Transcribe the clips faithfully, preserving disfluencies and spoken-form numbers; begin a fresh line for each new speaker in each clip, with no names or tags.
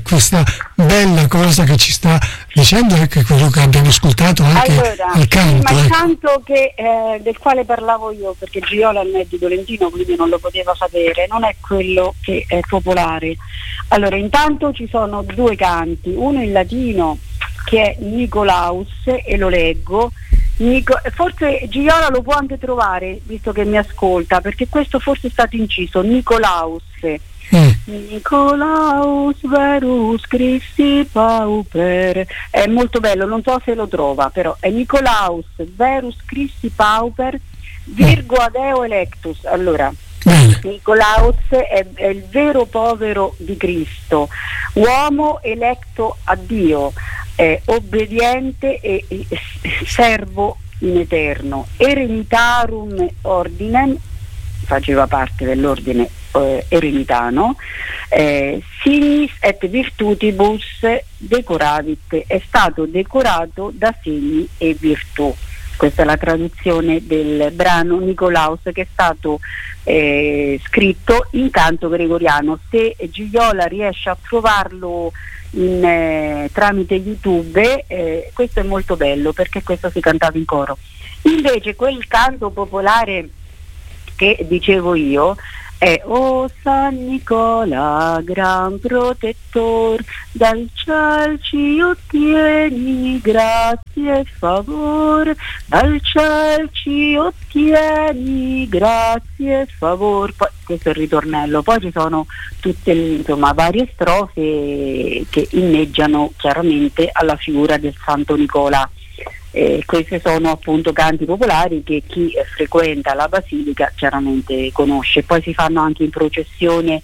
questa bella cosa che ci sta dicendo, anche quello che abbiamo ascoltato anche
allora,
al canto.
Sì, ma il
ecco.
canto che, eh, del quale parlavo io, perché Giola non è di Tolentino, quindi non lo poteva sapere, non è quello che è popolare. Allora, intanto ci sono due canti, uno in latino che è Nicolaus, e lo leggo. Nico, forse Giola lo può anche trovare, visto che mi ascolta, perché questo forse è stato inciso, Nicolaus. Mm. Nicolaus verus Christi pauper, è molto bello, non so se lo trova, però è Nicolaus verus Christi pauper virgo ad eo electus. Allora, Nicolaus è, è il vero povero di Cristo, uomo eletto a Dio, è obbediente e, e servo in eterno, eremitarum ordinem, faceva parte dell'ordine eh, eremitano, eh, signis et virtutibus decoravit, è stato decorato da segni e virtù. Questa è la traduzione del brano Nicolaus, che è stato eh, scritto in canto gregoriano. Se Gigliola riesce a trovarlo in, eh, tramite YouTube, eh, questo è molto bello, perché questo si cantava in coro. Invece quel canto popolare che dicevo io è O San Nicola, gran protettor, dal ciel ci ottieni grazie e favor, dal ciel ci ottieni grazie e favor. Poi, questo è il ritornello, poi ci sono tutte, insomma, varie strofe che inneggiano chiaramente alla figura del Santo Nicola. Eh, questi sono appunto canti popolari che chi eh, frequenta la basilica chiaramente conosce. Poi si fanno anche in processione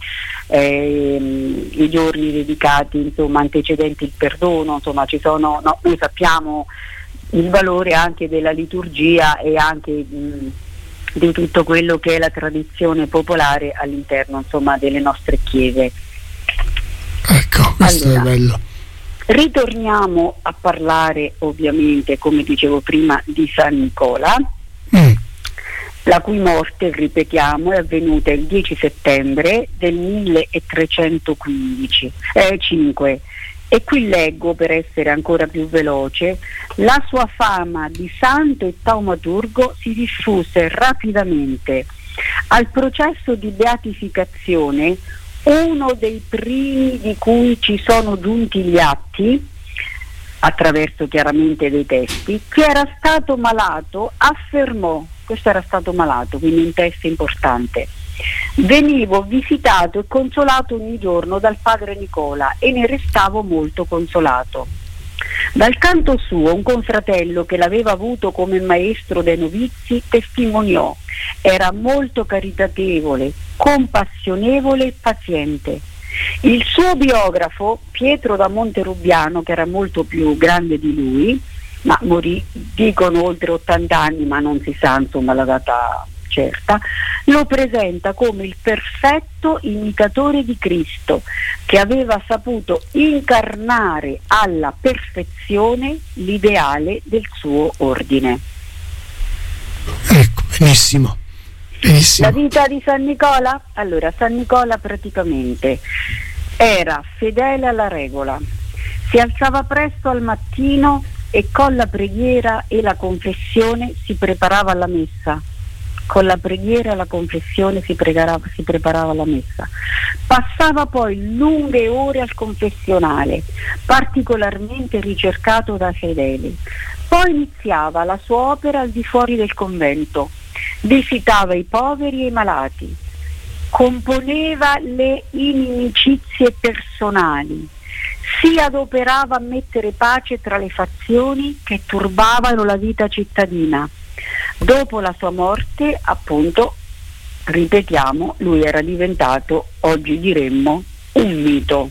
eh, i giorni dedicati, insomma, antecedenti il perdono, insomma ci sono, no, noi sappiamo il valore anche della liturgia e anche mh, di tutto quello che è la tradizione popolare all'interno, insomma, delle nostre chiese.
Ecco, questo allora, è bello.
Ritorniamo a parlare ovviamente, come dicevo prima, di San Nicola,
mm.
la cui morte, ripetiamo, è avvenuta il dieci settembre del milletrecentoquindici, eh, cinque. E qui leggo, per essere ancora più veloce, la sua fama di santo e taumaturgo si diffuse rapidamente. Al processo di beatificazione, uno dei primi di cui ci sono giunti gli atti, attraverso chiaramente dei testi, chi era stato malato affermò, questo era stato malato, quindi un testo importante: venivo visitato e consolato ogni giorno dal padre Nicola e ne restavo molto consolato. Dal canto suo, un confratello che l'aveva avuto come maestro dei novizi testimoniò: era molto caritatevole, compassionevole e paziente. Il suo biografo, Pietro da Monterubiano, che era molto più grande di lui, ma morì, dicono, oltre ottanta anni, ma non si sa, insomma, la data certa, lo presenta come il perfetto imitatore di Cristo, che aveva saputo incarnare alla perfezione l'ideale del suo ordine.
Ecco, benissimo. Benissimo.
La vita di San Nicola? Allora, San Nicola praticamente era fedele alla regola, si alzava presto al mattino e con la preghiera e la confessione si preparava alla messa. Con la preghiera e la confessione si, pregarava, si preparava alla messa. Passava poi lunghe ore al confessionale, particolarmente ricercato dai fedeli. Poi iniziava la sua opera al di fuori del convento. Visitava i poveri e i malati, componeva le inimicizie personali, si adoperava a mettere pace tra le fazioni che turbavano la vita cittadina. Dopo la sua morte, appunto, ripetiamo, lui era diventato, oggi diremmo, un mito.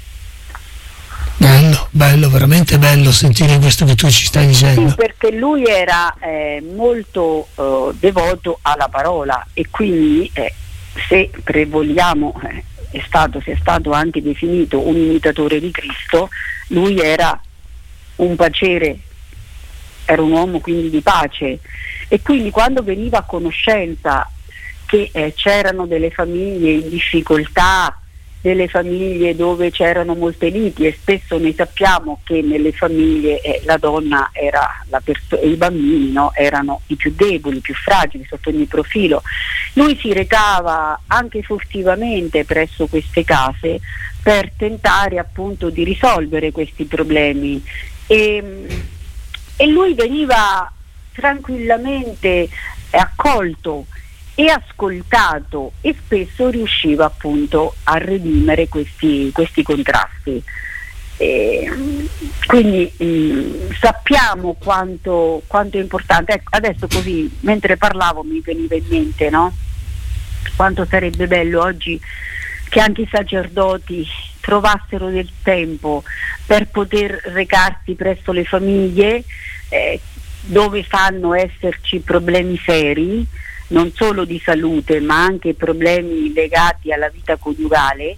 Bello, bello, veramente bello sentire questo che tu ci stai dicendo.
Sì, perché lui era eh, molto eh, devoto alla parola e quindi eh, se vogliamo eh, è stato, se è stato anche definito un imitatore di Cristo, lui era un pacere, era un uomo quindi di pace, e quindi quando veniva a conoscenza che eh, c'erano delle famiglie in difficoltà delle famiglie dove c'erano molte liti, e spesso noi sappiamo che nelle famiglie eh, la donna era la perso- e i bambini, no, erano i più deboli, i più fragili sotto ogni profilo. Lui si recava anche furtivamente presso queste case per tentare appunto di risolvere questi problemi, e, e lui veniva tranquillamente accolto e ascoltato, e spesso riusciva appunto a redimere questi, questi contrasti. E quindi mh, sappiamo quanto, quanto è importante. Ecco, adesso così mentre parlavo mi veniva in mente, no? Quanto sarebbe bello oggi che anche i sacerdoti trovassero del tempo per poter recarsi presso le famiglie eh, dove fanno esserci problemi seri, non solo di salute ma anche problemi legati alla vita coniugale,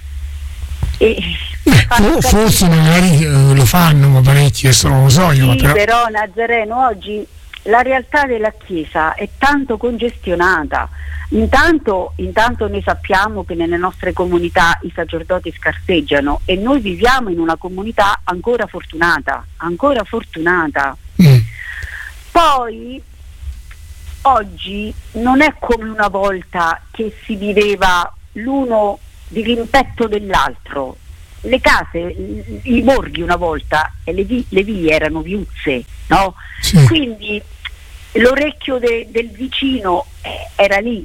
e
eh, forse magari eh, lo fanno, ma parecchi, adesso non lo so io.
Sì,
però...
però Nazareno, oggi la realtà della Chiesa è tanto congestionata. Intanto, intanto noi sappiamo che nelle nostre comunità i sacerdoti scarseggiano, e noi viviamo in una comunità ancora fortunata, ancora fortunata. Mm. Poi oggi non è come una volta che si viveva l'uno di rimpetto dell'altro. Le case, i borghi una volta e le, vi, le vie erano viuzze, no? Sì. Quindi l'orecchio de, del vicino eh, era lì.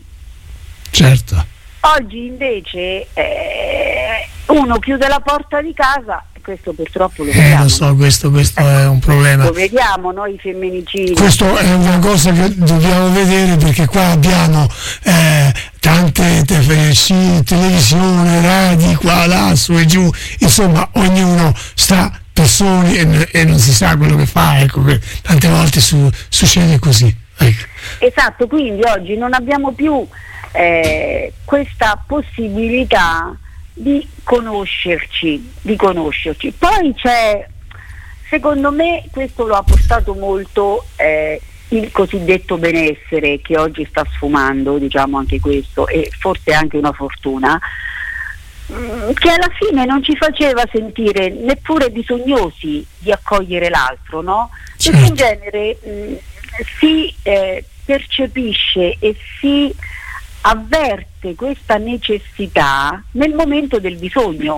Certo.
Oggi invece eh, uno chiude la porta di casa. Questo purtroppo lo vediamo.
Eh, lo so, questo, questo eh, è un problema.
Lo vediamo noi femminicidi.
Questo è una cosa che dobbiamo vedere, perché qua abbiamo eh, tante te- sì, televisione, radio, qua, là, su e giù, insomma ognuno sta per soli e, e non si sa quello che fa, ecco, che tante volte su, succede così. Ecco.
Esatto, quindi oggi non abbiamo più eh, questa possibilità di conoscerci, di conoscerci. Poi c'è, secondo me, questo lo ha portato molto eh, il cosiddetto benessere che oggi sta sfumando, diciamo anche questo, e forse anche una fortuna, mh, che alla fine non ci faceva sentire neppure bisognosi di accogliere l'altro, no? Certo. Perché in genere mh, si eh, percepisce e si avverte questa necessità nel momento del bisogno,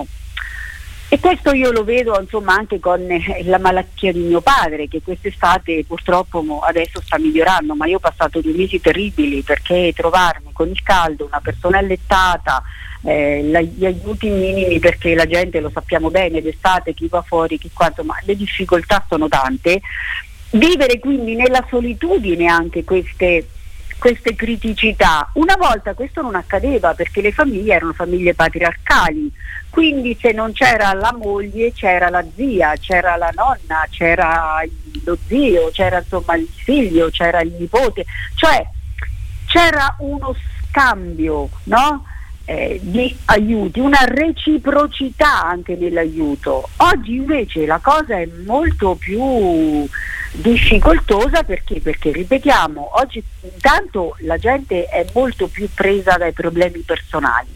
e questo io lo vedo insomma anche con la malattia di mio padre, che quest'estate purtroppo adesso sta migliorando, ma io ho passato due mesi terribili, perché trovarmi con il caldo, una persona allettata, eh, la, gli aiuti minimi, perché la gente, lo sappiamo bene, d'estate chi va fuori, chi quanto, ma le difficoltà sono tante. Vivere quindi nella solitudine anche queste queste criticità. Una volta questo non accadeva, perché le famiglie erano famiglie patriarcali, quindi se non c'era la moglie c'era la zia, c'era la nonna, c'era lo zio, c'era insomma il figlio, c'era il nipote, cioè c'era uno scambio, no? Eh, di aiuti, una reciprocità anche nell'aiuto. Oggi invece la cosa è molto più difficoltosa, perché perché ripetiamo, oggi intanto la gente è molto più presa dai problemi personali,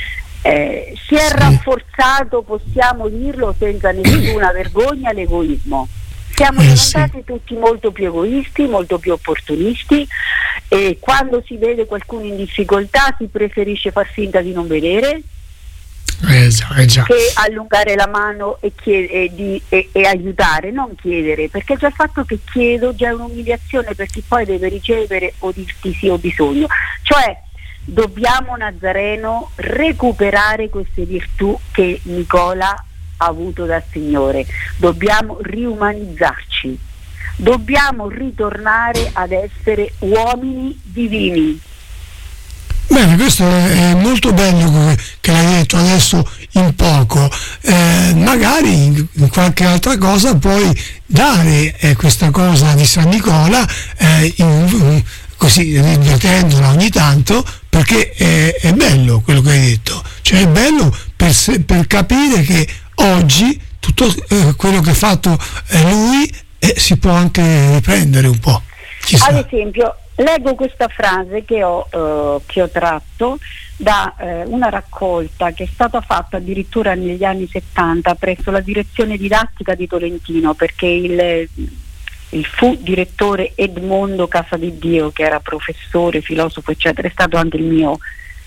eh, si è rafforzato, possiamo dirlo senza nessuna vergogna, l'egoismo. Siamo diventati tutti molto più egoisti, molto più opportunisti, e quando si vede qualcuno in difficoltà si preferisce far finta di non vedere,
eh già, eh già.
che allungare la mano e, chied- e, di- e-, e aiutare, non chiedere, perché già il fatto che chiedo già è un'umiliazione, perché poi deve ricevere o dirti sì ho bisogno. Cioè dobbiamo, Nazareno, recuperare queste virtù che Nicola ha avuto dal Signore, dobbiamo riumanizzarci, dobbiamo ritornare ad essere uomini divini.
Bene, questo è molto bello che l'hai detto adesso in poco, eh, magari in qualche altra cosa puoi dare eh, questa cosa di San Nicola, eh, in, così ripetendola ogni tanto, perché è, è bello quello che hai detto, cioè è bello per, se, per capire che oggi tutto eh, quello che ha fatto eh, lui eh, si può anche riprendere un po'.
Ad esempio, leggo questa frase che ho, eh, che ho tratto da eh, una raccolta che è stata fatta addirittura negli anni settanta presso la direzione didattica di Tolentino, perché il, il fu direttore Edmondo Casadidio, che era professore, filosofo eccetera, è stato anche il mio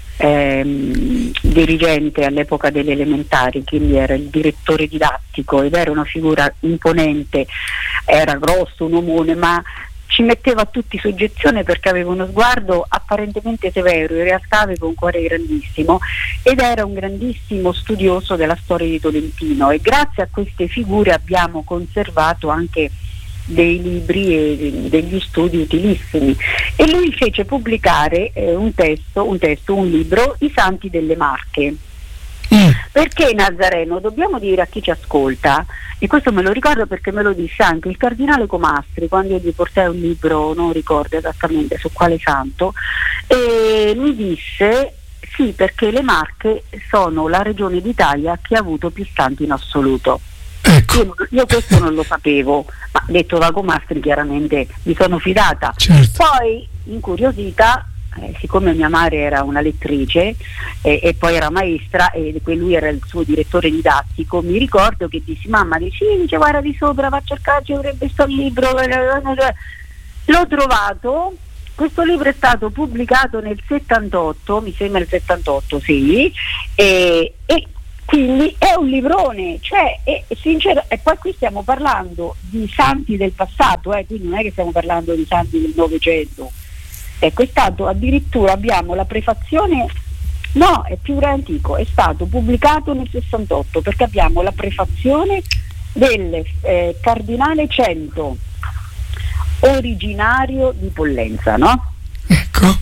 ehm, dirigente all'epoca delle elementari, quindi era il direttore didattico ed era una figura imponente, era grosso, un omone, ma ci metteva a tutti soggezione perché aveva uno sguardo apparentemente severo, in realtà aveva un cuore grandissimo ed era un grandissimo studioso della storia di Tolentino, e grazie a queste figure abbiamo conservato anche dei libri e degli studi utilissimi, e lui fece pubblicare eh, un testo, un testo, un libro, I Santi delle Marche. Mm. Perché Nazareno, dobbiamo dire a chi ci ascolta, e questo me lo ricordo perché me lo disse anche il cardinale Comastri quando io gli portai un libro, non ricordo esattamente su quale santo, e mi disse sì, perché le Marche sono la regione d'Italia che ha avuto più santi in assoluto. Ecco. Io, io questo non lo sapevo, ma detto da Comastri chiaramente mi sono fidata. Certo. Poi incuriosita, Eh, siccome mia madre era una lettrice eh, e poi era maestra e lui era il suo direttore didattico, mi ricordo che dissi: mamma, dici, dice, guarda di sopra, va a cercare, ci dovrebbe sto libro. L'ho trovato, questo libro è stato pubblicato nel settantotto, mi sembra il settantotto, sì, e, e quindi è un librone, cioè è, è sincero, e poi qui stiamo parlando di santi del passato, eh, quindi non è che stiamo parlando di santi del Novecento. Ecco, è stato addirittura, abbiamo la prefazione, no, è più antico, è stato pubblicato nel sessantotto, perché abbiamo la prefazione del eh, cardinale Cento, originario di Pollenza, no?
Ecco,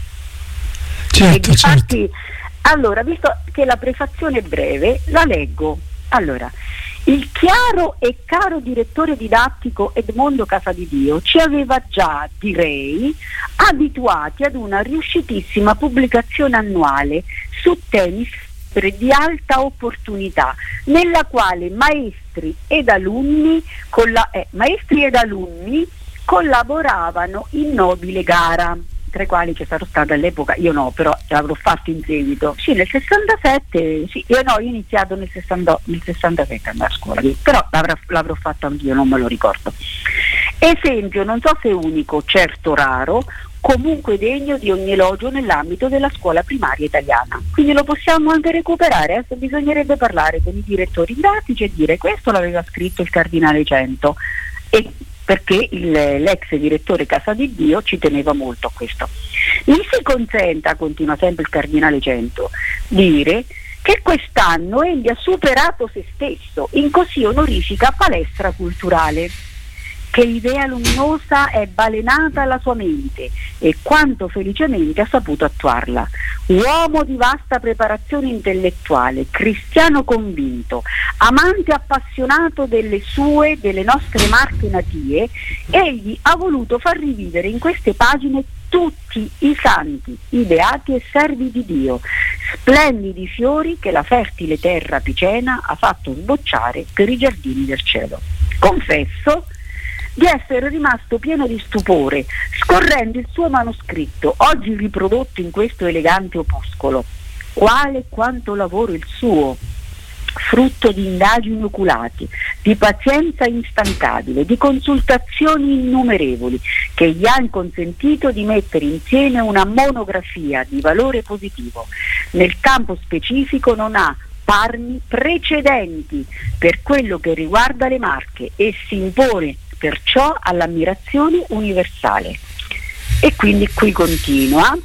certo,
e infatti,
certo.
Allora, visto che la prefazione è breve, la leggo. Allora, il chiaro e caro direttore didattico Edmondo Casadidio ci aveva già, direi, abituati ad una riuscitissima pubblicazione annuale su temi di alta opportunità, nella quale maestri ed alunni, colla- eh, maestri ed alunni collaboravano in nobile gara, tra i quali c'è stato stato all'epoca, io no, però l'avrò fatto in seguito, sì, nel sessantasette, sì, io no, io ho iniziato nel, sessanta, nel sessantasette andare a scuola, però l'avrò, l'avrò fatto anch'io, non me lo ricordo. Esempio, non so se unico, certo raro, comunque degno di ogni elogio nell'ambito della scuola primaria italiana. Quindi lo possiamo anche recuperare, eh, se bisognerebbe parlare con i direttori didattici e dire: questo l'aveva scritto il cardinale Cento, e perché il, l'ex direttore Casadidio ci teneva molto a questo. Mi si consenta, continua sempre il cardinale Cento, dire che quest'anno egli ha superato se stesso in così onorifica palestra culturale, che l'idea luminosa è balenata alla sua mente e quanto felicemente ha saputo attuarla. Uomo di vasta preparazione intellettuale, cristiano convinto, amante appassionato delle sue, delle nostre Marche natie, egli ha voluto far rivivere in queste pagine tutti i santi, i beati e servi di Dio, splendidi fiori che la fertile terra picena ha fatto sbocciare per i giardini del cielo. Confesso di essere rimasto pieno di stupore scorrendo il suo manoscritto, oggi riprodotto in questo elegante opuscolo. Quale e quanto lavoro il suo, frutto di indagini oculati, di pazienza instancabile, di consultazioni innumerevoli, che gli hanno consentito di mettere insieme una monografia di valore positivo. Nel campo specifico non ha parni precedenti per quello che riguarda le Marche e si impone perciò all'ammirazione universale. E quindi qui continua,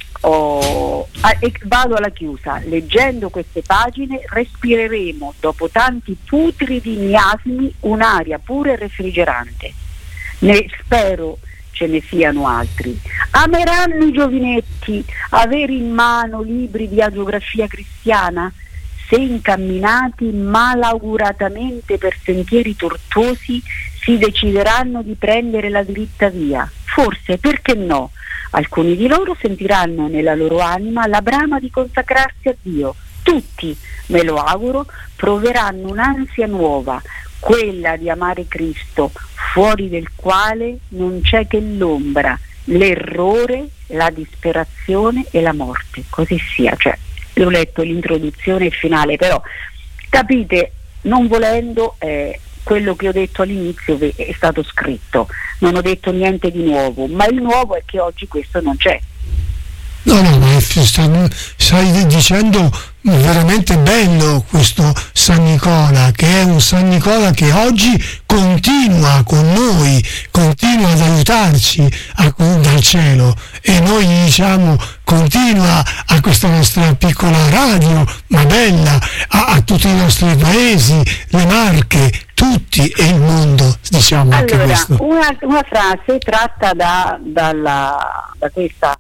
oh, ah, e vado alla chiusa. Leggendo queste pagine respireremo, dopo tanti putridi miasmi, un'aria pura e refrigerante. Ne spero ce ne siano altri. Ameranno i giovinetti avere in mano libri di agiografia cristiana, se incamminati malauguratamente per sentieri tortuosi si decideranno di prendere la dritta via. Forse, perché no, alcuni di loro sentiranno nella loro anima la brama di consacrarsi a Dio. Tutti, me lo auguro, proveranno un'ansia nuova, quella di amare Cristo, fuori del quale non c'è che l'ombra, l'errore, la disperazione e la morte, così sia. Cioè, ho letto l'introduzione e il finale, però capite, non volendo, eh, quello che ho detto all'inizio è stato scritto, non ho detto niente di nuovo, ma il nuovo è che oggi questo non c'è.
No, no, ma stai, stai dicendo veramente bello questo San Nicola, che è un San Nicola che oggi continua con noi, continua ad aiutarci a, dal cielo, e noi diciamo continua a questa nostra piccola radio, ma bella, a, a tutti i nostri paesi, le Marche, tutti, e il mondo, diciamo.
Allora,
anche questo.
Una, una frase tratta da, dalla, da questa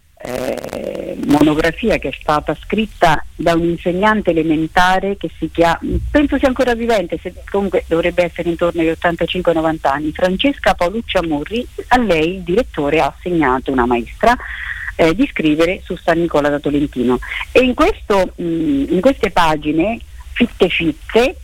Eh, monografia che è stata scritta da un insegnante elementare che si chiama, penso sia ancora vivente, se, comunque dovrebbe essere intorno agli ottantacinque novanta anni, Francesca Paolucci Amorri. A lei il direttore ha assegnato, una maestra, eh, di scrivere su San Nicola da Tolentino, e in, questo, mh, in queste pagine fitte fitte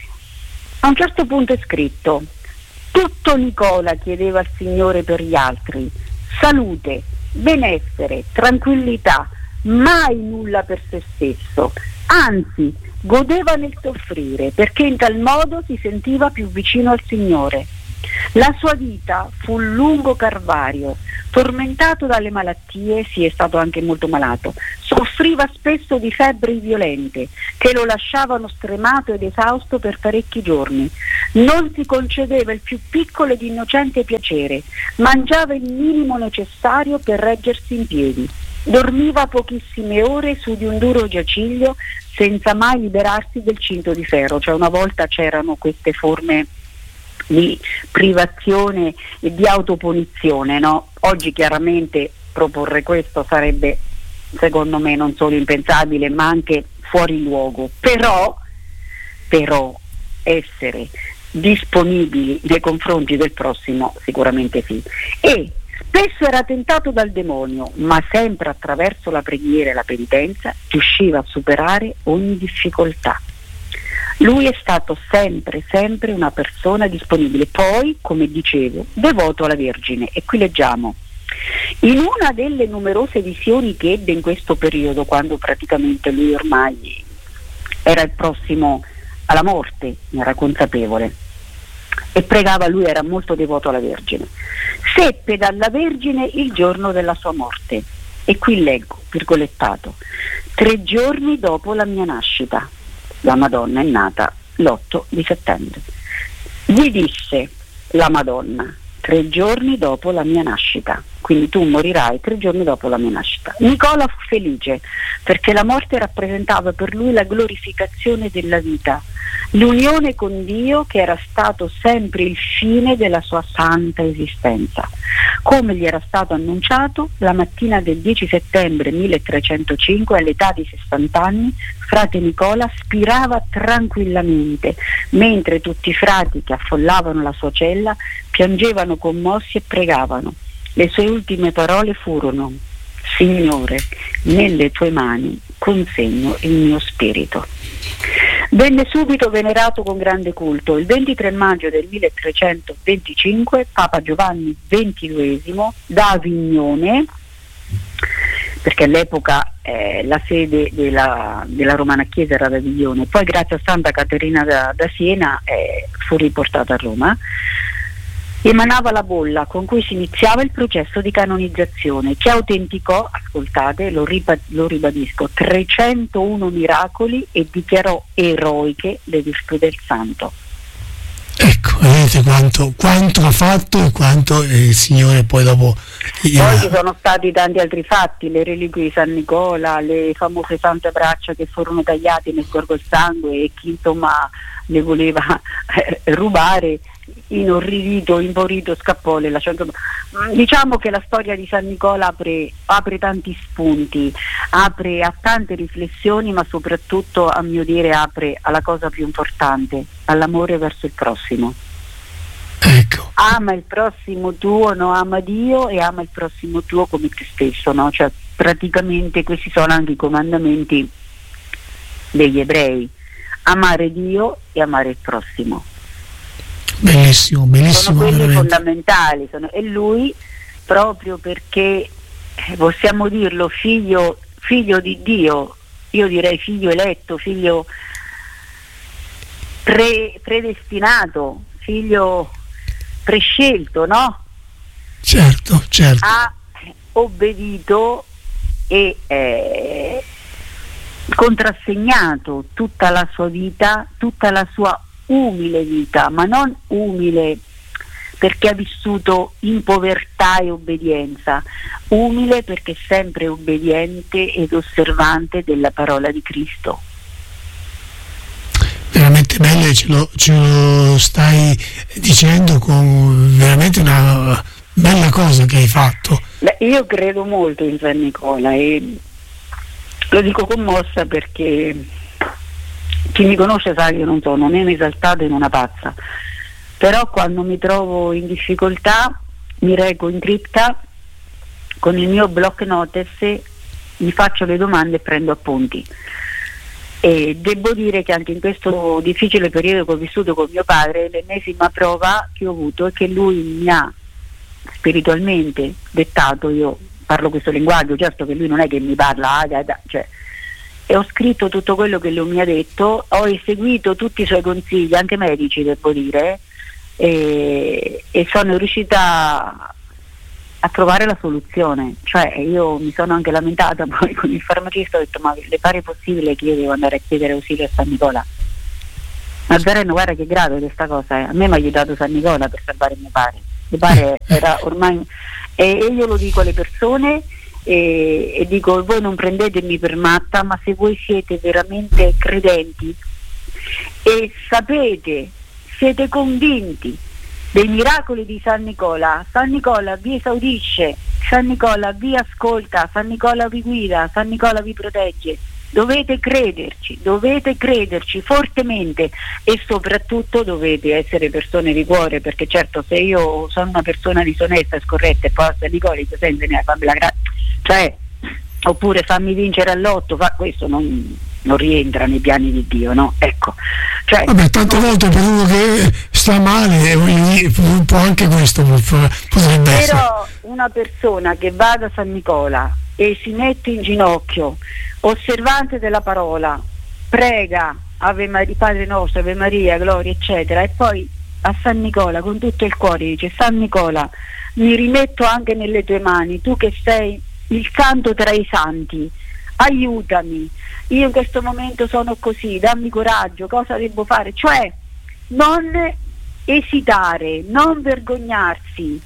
a un certo punto è scritto: tutto Nicola chiedeva al Signore per gli altri, salute, benessere, tranquillità, mai nulla per se stesso, anzi godeva nel soffrire, perché in tal modo si sentiva più vicino al Signore. La sua vita fu un lungo calvario, tormentato dalle malattie, si è stato anche molto malato, soffriva spesso di febbri violente che lo lasciavano stremato ed esausto per parecchi giorni. Non si concedeva il più piccolo ed innocente piacere, mangiava il minimo necessario per reggersi in piedi, dormiva pochissime ore su di un duro giaciglio senza mai liberarsi del cinto di ferro. Cioè, una volta c'erano queste forme di privazione e di autopunizione, no? Oggi chiaramente proporre questo sarebbe, secondo me, non solo impensabile ma anche fuori luogo, però però essere disponibili nei confronti del prossimo sicuramente sì. E spesso era tentato dal demonio, ma sempre attraverso la preghiera e la penitenza riusciva a superare ogni difficoltà. Lui è stato sempre, sempre una persona disponibile. Poi, come dicevo, devoto alla Vergine. E qui leggiamo: in una delle numerose visioni che ebbe in questo periodo, quando praticamente lui ormai era il prossimo alla morte, ne era consapevole, e pregava, lui era molto devoto alla Vergine, seppe dalla Vergine il giorno della sua morte. E qui leggo, virgolettato: tre giorni dopo la mia nascita. La Madonna è nata l'otto di settembre. Gli disse la Madonna: tre giorni dopo la mia nascita, quindi tu morirai tre giorni dopo la mia nascita. Nicola fu felice perché la morte rappresentava per lui la glorificazione della vita, l'unione con Dio che era stato sempre il fine della sua santa esistenza. Come gli era stato annunciato, la mattina del dieci settembre milletrecentocinque, all'età di sessanta anni, frate Nicola spirava tranquillamente, mentre tutti i frati che affollavano la sua cella piangevano commossi e pregavano. Le sue ultime parole furono: Signore, nelle tue mani consegno il mio spirito. Venne subito venerato con grande culto. Il ventitré maggio del milletrecentoventicinque Papa Giovanni ventiduesimo da Avignone, perché all'epoca eh, la sede della, della Romana Chiesa era ad Avignone, poi grazie a Santa Caterina da, da Siena eh, fu riportata a Roma, emanava la bolla con cui si iniziava il processo di canonizzazione, che autenticò, ascoltate, lo, ripa- lo ribadisco, trecentouno miracoli e dichiarò eroiche le virtù del santo.
Ecco, vedete quanto, quanto ha fatto e quanto il Signore poi dopo...
Poi ci sono stati tanti altri fatti, le reliquie di San Nicola, le famose sante braccia che furono tagliate nel corpo il sangue, e chi insomma le voleva eh, rubare, inorridito, impaurito, scappò. Le lasciò. Diciamo che la storia di San Nicola apre, apre tanti spunti, apre a tante riflessioni, ma soprattutto, a mio dire, apre alla cosa più importante, all'amore verso il prossimo.
Ecco.
Ama il prossimo tuo, no? Ama Dio e ama il prossimo tuo come te stesso, no? Cioè, praticamente questi sono anche i comandamenti degli ebrei: amare Dio e amare il prossimo.
Bellissimo, bellissimo.
Sono quelli
veramente
fondamentali, sono, e lui proprio perché eh, possiamo dirlo, figlio, figlio di Dio, io direi figlio eletto, figlio pre, predestinato, figlio prescelto, no?
Certo, certo.
Ha obbedito e eh, contrassegnato tutta la sua vita, tutta la sua umile vita, ma non umile perché ha vissuto in povertà e obbedienza, umile perché è sempre obbediente ed osservante della parola di Cristo.
Veramente bello, e ce lo, ce lo stai dicendo con veramente una bella cosa che hai fatto.
Beh, io credo molto in San Nicola e lo dico commossa perché chi mi conosce sa che io non sono né un'esaltata né una pazza, però quando mi trovo in difficoltà mi reco in cripta con il mio block notice, mi faccio le domande e prendo appunti. E devo dire che anche in questo difficile periodo che ho vissuto con mio padre, l'ennesima prova che ho avuto è che lui mi ha spiritualmente dettato, io parlo questo linguaggio, certo che lui non è che mi parla, ah, da, da, cioè, e ho scritto tutto quello che lui mi ha detto, ho eseguito tutti i suoi consigli, anche medici devo dire, e, e sono riuscita a trovare la soluzione. Cioè io mi sono anche lamentata poi con il farmacista, ho detto ma le pare possibile che io devo andare a chiedere ausilio a San Nicola? Nazareno, guarda che grave questa cosa, eh. A me mi ha aiutato San Nicola per salvare mio padre, mio padre era ormai, e, e io lo dico alle persone e, e dico, voi non prendetemi per matta, ma se voi siete veramente credenti e sapete, siete convinti dei miracoli di San Nicola, San Nicola vi esaudisce, San Nicola vi ascolta, San Nicola vi guida, San Nicola vi protegge. Dovete crederci, dovete crederci fortemente e soprattutto dovete essere persone di cuore, perché certo se io sono una persona disonesta e scorretta e poi a San Nicola dico senza ne fammi la grazia, cioè oppure fammi vincere all'otto, fa, questo non, non rientra nei piani di Dio, no? Ecco. Cioè,
vabbè, tante non... volte per uno che sta male un po' anche questo potrebbe essere.
Però una persona che va da San Nicola e si mette in ginocchio, osservante della parola, prega Ave Maria, Padre nostro, Ave Maria, gloria eccetera, e poi a San Nicola con tutto il cuore dice: San Nicola, mi rimetto anche nelle tue mani, tu che sei il santo tra i santi, aiutami, io in questo momento sono così, dammi coraggio, cosa devo fare? Cioè non esitare, non vergognarsi,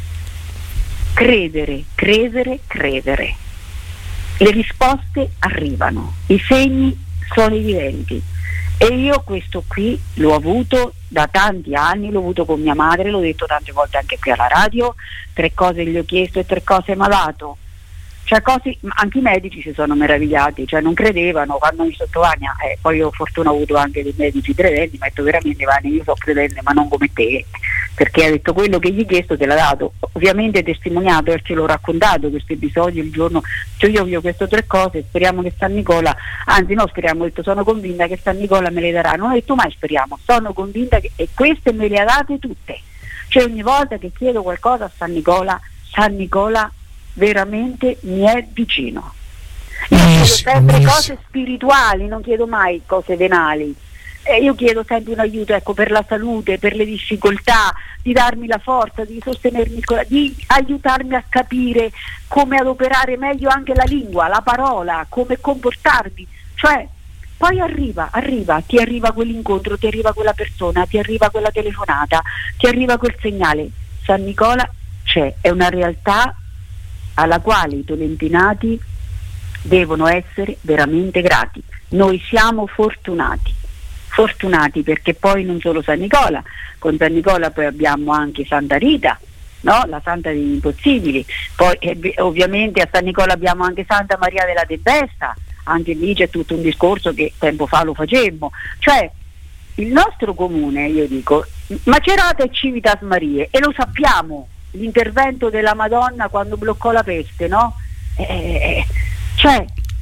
credere, credere, credere. Le risposte arrivano, i segni sono evidenti e io questo qui l'ho avuto da tanti anni, l'ho avuto con mia madre, l'ho detto tante volte anche qui alla radio, tre cose gli ho chiesto e tre cose mi ha dato. Cioè cose, anche i medici si sono meravigliati, cioè non credevano quando mi sotto Vania, eh, poi ho fortuna avuto anche dei medici credenti, ma ho detto veramente Vania, io so credente ma non come te, perché ha detto quello che gli hai chiesto te l'ha dato, ovviamente è testimoniato e ce l'ho raccontato questo episodio il giorno, cioè io vi ho queste tre cose, speriamo che San Nicola, anzi no speriamo, ho detto sono convinta che San Nicola me le darà, non ho detto mai speriamo, sono convinta che, e queste me le ha date tutte, cioè ogni volta che chiedo qualcosa a San Nicola, San Nicola veramente mi è vicino. Io chiedo sempre cose spirituali, non chiedo mai cose venali. E io chiedo sempre un aiuto, ecco, per la salute, per le difficoltà, di darmi la forza, di sostenermi, di aiutarmi a capire come adoperare meglio anche la lingua, la parola, come comportarmi. Cioè, poi arriva, arriva, ti arriva quell'incontro, ti arriva quella persona, ti arriva quella telefonata, ti arriva quel segnale. San Nicola c'è, è una realtà alla quale i tolentinati devono essere veramente grati. Noi siamo fortunati, fortunati perché poi non solo San Nicola, con San Nicola poi abbiamo anche Santa Rita, no? La Santa degli Impossibili, poi eh, ovviamente a San Nicola abbiamo anche Santa Maria della Tempesta, anche lì c'è tutto un discorso che tempo fa lo facemmo, cioè il nostro comune, io dico, Macerata e Civitas Marie, e lo sappiamo, l'intervento della Madonna quando bloccò la peste, no? Eh, cioè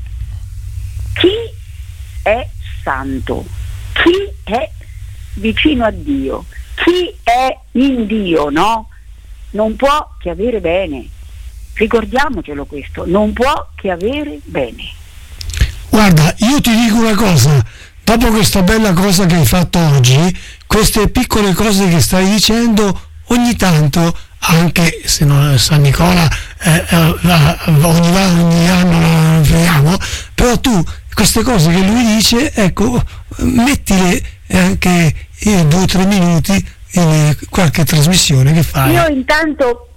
chi è santo, chi è vicino a Dio, chi è in Dio, no? non può che avere bene. Ricordiamocelo questo, non può che avere bene.
Guarda, io ti dico una cosa, dopo questa bella cosa che hai fatto oggi, queste piccole cose che stai dicendo, ogni tanto, anche se non San Nicola eh, eh, ogni, ogni anno lo vediamo, però tu queste cose che lui dice, ecco, mettile anche in due o tre minuti in qualche trasmissione che fai.
Io intanto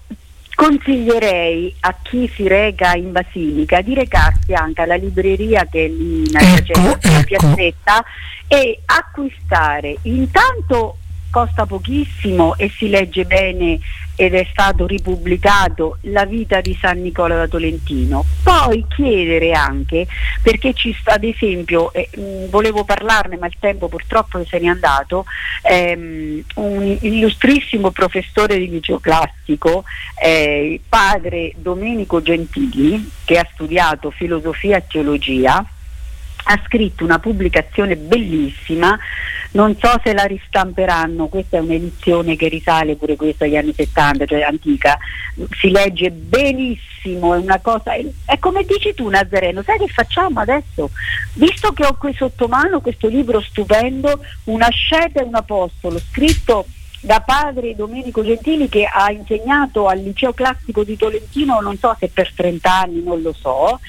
consiglierei a chi si reca in Basilica di recarsi anche alla libreria che è lì in
ecco,
ecco.
piazzetta
e acquistare. Intanto costa pochissimo e si legge bene ed è stato ripubblicato La vita di San Nicola da Tolentino. Poi chiedere anche, perché ci sta, ad esempio, eh, mh, volevo parlarne ma il tempo purtroppo se n'è andato, ehm, un illustrissimo professore di liceo classico, eh, padre Domenico Gentili, che ha studiato filosofia e teologia, ha scritto una pubblicazione bellissima, non so se la ristamperanno, questa è un'edizione che risale pure questa agli anni settanta, cioè antica, si legge benissimo, è una cosa, è come dici tu Nazareno, sai che facciamo adesso? Visto che ho qui sotto mano questo libro stupendo, Una asceta e un apostolo, scritto da padre Domenico Gentili, che ha insegnato al liceo classico di Tolentino, non so se per trenta anni, non lo so,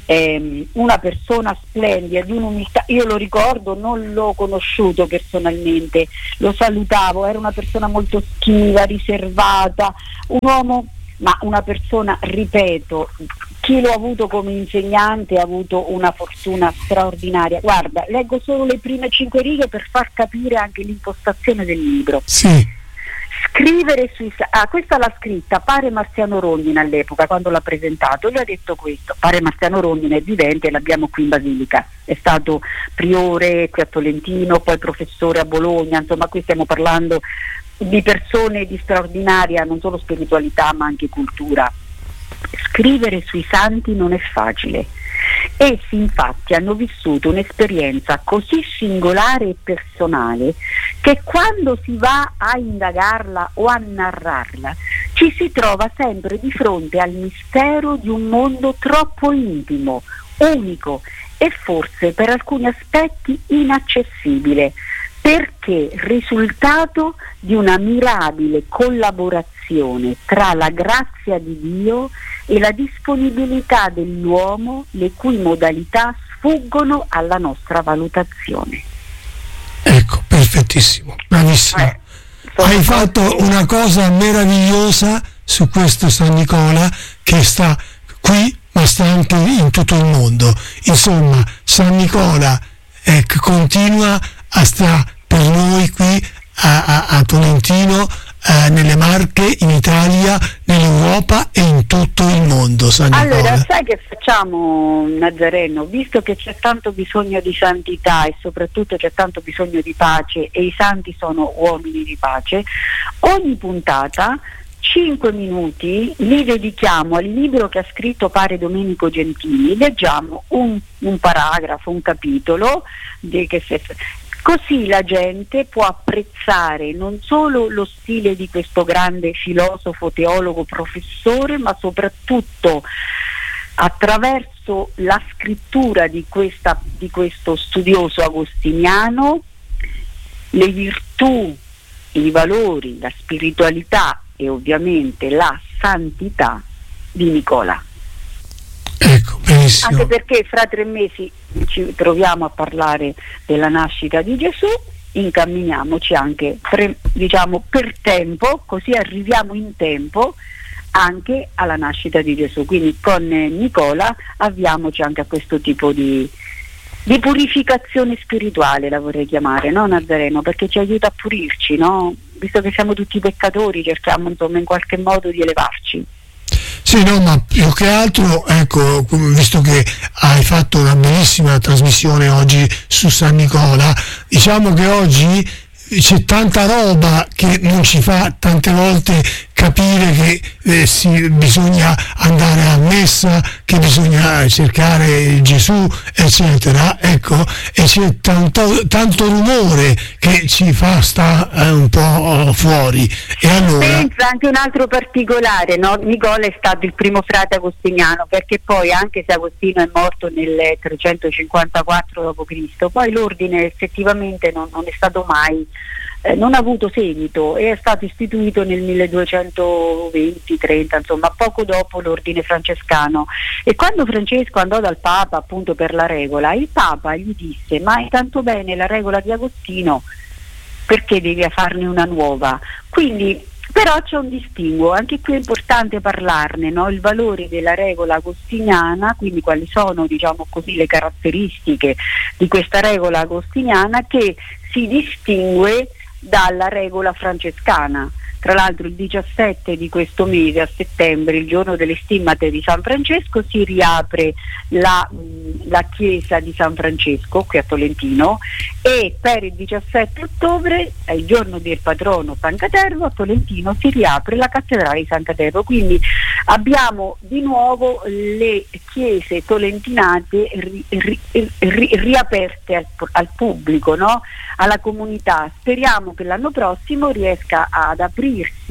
Eh, una persona splendida, di un'umiltà, io lo ricordo, non l'ho conosciuto personalmente, lo salutavo, era una persona molto schiva, riservata, un uomo, ma una persona, ripeto, chi lo ha avuto come insegnante ha avuto una fortuna straordinaria. Guarda, leggo solo le prime cinque righe per far capire anche l'impostazione del libro.
Sì.
Scrivere sui ah, questa l'ha scritta Pare Marziano Rondine all'epoca, quando l'ha presentato, lui ha detto questo. Pare Marziano Rondine è vivente, l'abbiamo qui in Basilica, è stato priore qui a Tolentino, poi professore a Bologna, insomma qui stiamo parlando di persone di straordinaria non solo spiritualità ma anche cultura. Scrivere sui santi non è facile. Essi infatti hanno vissuto un'esperienza così singolare e personale che quando si va a indagarla o a narrarla ci si trova sempre di fronte al mistero di un mondo troppo intimo, unico e forse per alcuni aspetti inaccessibile, perché risultato di una mirabile collaborazione tra la grazia di Dio e la disponibilità dell'uomo, le cui modalità sfuggono alla nostra valutazione.
Ecco, perfettissimo, bravissimo.
Eh,
Hai fatto una cosa meravigliosa su questo San Nicola che sta qui, ma sta anche in tutto il mondo. Insomma, San Nicola eh, continua a stare per noi qui a, a, a Tolentino, eh, nelle Marche, in Italia, nell'Europa e in tutto il mondo. San Nicola.
Allora, sai che facciamo, Nazareno? Visto che c'è tanto bisogno di santità e soprattutto c'è tanto bisogno di pace e i santi sono uomini di pace, ogni puntata cinque minuti li dedichiamo al libro che ha scritto Pare Domenico Gentili, leggiamo un, un paragrafo, un capitolo di, che se, così la gente può apprezzare non solo lo stile di questo grande filosofo, teologo, professore, ma soprattutto attraverso la scrittura di, questa, di questo studioso agostiniano le virtù, i valori, la spiritualità e ovviamente la santità di Nicola.
Ecco, benissimo.
Anche perché fra tre mesi ci troviamo a parlare della nascita di Gesù, incamminiamoci anche tre, diciamo per tempo, così arriviamo in tempo anche alla nascita di Gesù. Quindi con Nicola avviamoci anche a questo tipo di, di purificazione spirituale, la vorrei chiamare, no Nazareno? Perché ci aiuta a pulirci, no? Visto che siamo tutti peccatori, cerchiamo insomma in qualche modo di elevarci.
Sì, no, ma più che altro, ecco, visto che hai fatto una bellissima trasmissione oggi su San Nicola, diciamo che oggi c'è tanta roba che non ci fa tante volte capire che eh, si, bisogna andare a messa, che bisogna cercare Gesù, eccetera, ecco, e c'è tanto, tanto rumore che ci fa sta eh, un po' fuori. E allora
pensa anche un altro particolare, no? Nicola è stato il primo frate agostiniano, perché poi, anche se Agostino è morto nel trecentocinquantaquattro dopo Cristo, poi l'ordine effettivamente non, non è stato mai Eh, non ha avuto seguito e è stato istituito nel milleduecentoventi trenta, insomma poco dopo l'ordine francescano. E quando Francesco andò dal Papa appunto per la regola, il Papa gli disse: ma è tanto bene la regola di Agostino, perché devi farne una nuova? Quindi però c'è un distinguo, anche qui è importante parlarne, no? Il valore della regola agostiniana, quindi quali sono, diciamo così, le caratteristiche di questa regola agostiniana che si distingue dalla regola francescana. Tra l'altro il diciassette di questo mese, a settembre, il giorno delle stimmate di San Francesco, si riapre la, la chiesa di San Francesco qui a Tolentino, e per il diciassette ottobre, è il giorno del patrono San Catervo, a Tolentino si riapre la cattedrale di San Catervo. Quindi abbiamo di nuovo le chiese tolentinate ri, ri, ri, riaperte al, al pubblico, no? Alla comunità. Speriamo che l'anno prossimo riesca ad aprirsi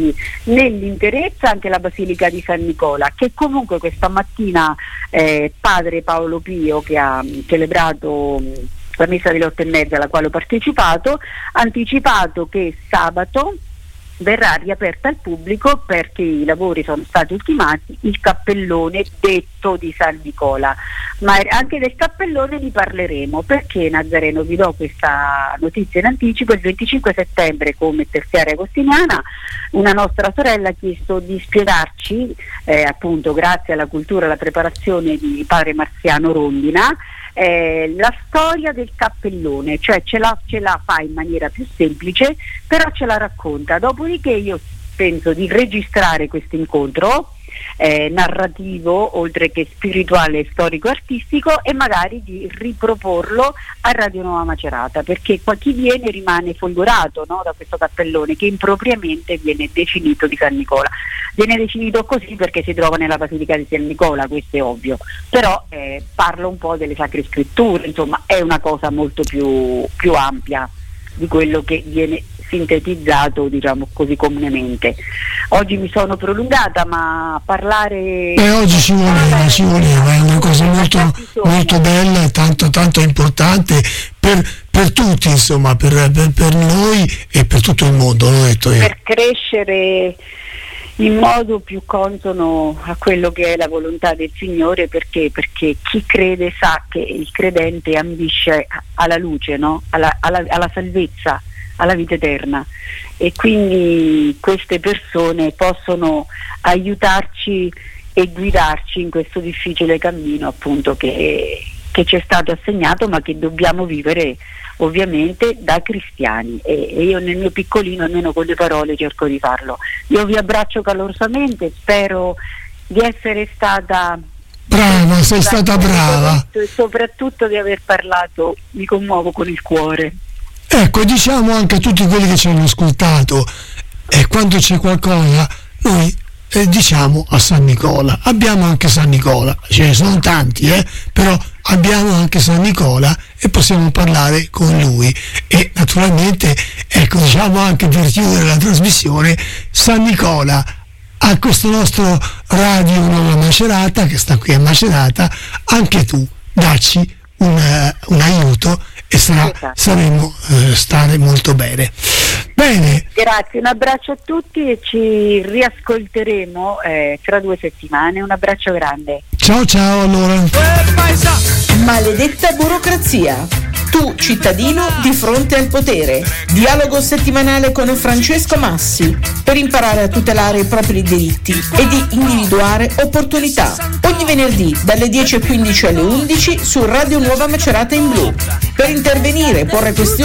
nell'interezza anche la Basilica di San Nicola, che comunque questa mattina eh, padre Paolo Pio, che ha celebrato la messa delle otto e mezza alla quale ho partecipato, ha anticipato che sabato verrà riaperta al pubblico, perché i lavori sono stati ultimati, il cappellone detto di San Nicola. Ma anche del cappellone ne parleremo, perché, Nazareno, vi do questa notizia in anticipo: il venticinque settembre, come terziaria agostiniana, una nostra sorella ha chiesto di spiegarci, eh, appunto grazie alla cultura e alla preparazione di padre Marziano Rondina, Eh, la storia del cappellone, cioè ce la, ce la fa in maniera più semplice, però ce la racconta. Dopodiché io penso di registrare questo incontro eh, narrativo, oltre che spirituale e storico-artistico, e magari di riproporlo a Radio Nuova Macerata, perché qua chi viene rimane folgorato, no, da questo cappellone che impropriamente viene definito di San Nicola. Viene definito così perché si trova nella Basilica di San Nicola, questo è ovvio, però eh, parlo un po' delle Sacre Scritture, insomma è una cosa molto più, più ampia di quello che viene sintetizzato, diciamo così, comunemente. Oggi mi sono prolungata, ma parlare...
Beh, oggi ci voleva, ci voleva, è una cosa molto, molto bella e tanto, tanto importante per, per tutti, insomma, per, per, per noi e per tutto il mondo, l'ho detto io.
Per crescere in modo più consono a quello che è la volontà del Signore, perché perché chi crede sa che il credente ambisce alla luce, no? alla, alla, alla salvezza, alla vita eterna, e quindi queste persone possono aiutarci e guidarci in questo difficile cammino, appunto, che, che ci è stato assegnato, ma che dobbiamo vivere ovviamente da cristiani, e, e io nel mio piccolino, almeno con le parole, cerco di farlo. Io vi abbraccio calorosamente, spero di essere stata
brava, sei stata brava,
e soprattutto di aver parlato, mi commuovo con il cuore.
Ecco, diciamo anche a tutti quelli che ci hanno ascoltato, e eh, quando c'è qualcosa noi eh, diciamo a San Nicola. Abbiamo anche San Nicola, ce ne sono tanti, eh, però abbiamo anche San Nicola e possiamo parlare con lui. E naturalmente, ecco, diciamo anche per chiudere la trasmissione, San Nicola, a questo nostro Radio Nuova Macerata, che sta qui a Macerata, anche tu dacci un, uh, un aiuto, e sarà, esatto. saremo eh, stare molto bene. Bene.
Grazie, un abbraccio a tutti e ci riascolteremo eh, tra due settimane. Un abbraccio grande.
Ciao ciao allora.
Maledetta burocrazia. Tu cittadino di fronte al potere. Dialogo settimanale con Francesco Massi per imparare a tutelare i propri diritti e di individuare opportunità. Ogni venerdì dalle dieci e quindici alle undici su Radio Nuova Macerata in Blu. Per intervenire, porre questioni